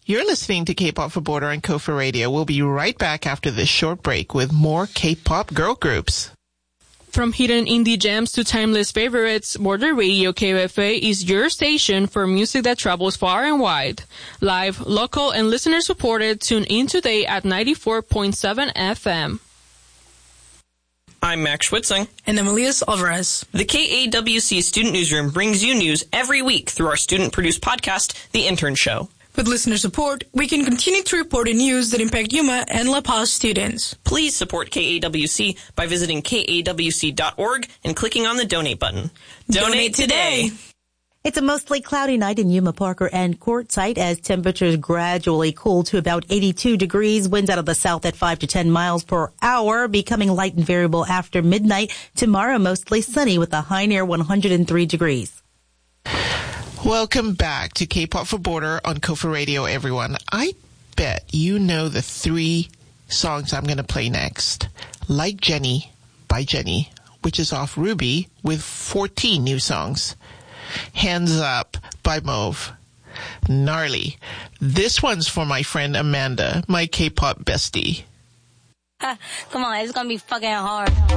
You're listening to K-Pop for Border on Kofa Radio. We'll be right back after this short break with more K-pop girl groups. From hidden indie gems to timeless favorites, Border Radio KOFA is your station for music that travels far and wide. Live, local, and listener-supported, tune in today at 94.7 FM. I'm Max Schwitzing. And I'm Elias Alvarez. The KAWC Student Newsroom brings you news every week through our student-produced podcast, The Intern Show. With listener support, we can continue to report the news that impact Yuma and La Paz students. Please support KAWC by visiting kawc.org and clicking on the donate button. Donate today! It's a mostly cloudy night in Yuma, Parker, and Quartzsite as temperatures gradually cool to about 82 degrees. Winds out of the south at 5 to 10 miles per hour, becoming light and variable after midnight. Tomorrow, mostly sunny with a high near 103 degrees. Welcome back to K-Pop for Border on Kofa Radio, everyone. I bet you know the 3 songs I'm going to play next. Like Jenny by Jenny, which is off Ruby with 14 new songs. Hands Up by Mauve. Gnarly. This one's for my friend Amanda, my K-pop bestie. Come on, it's gonna be fucking hard.